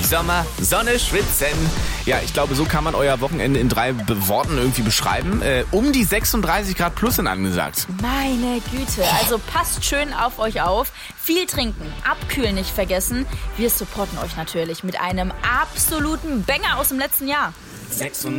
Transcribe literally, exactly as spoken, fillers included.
Sommer, Sonne, Schwitzen. Ja, ich glaube, so kann man euer Wochenende in drei Worten irgendwie beschreiben. Äh, um die sechsunddreißig Grad plus sind angesagt. Meine Güte, also passt schön auf euch auf. Viel trinken, abkühlen nicht vergessen. Wir supporten euch natürlich mit einem absoluten Banger aus dem letzten Jahr. sechsunddreißig